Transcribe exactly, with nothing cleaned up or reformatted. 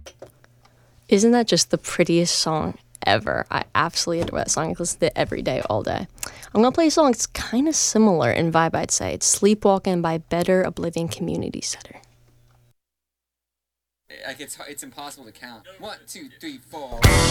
Isn't that just the prettiest song ever? I absolutely adore that song. I listen to it every day, all day. I'm going to play a song that's kind of similar in vibe, I'd say. It's Sleepwalking by Better Oblivion Community Center. Like it's it's impossible to count. One, two, three, four.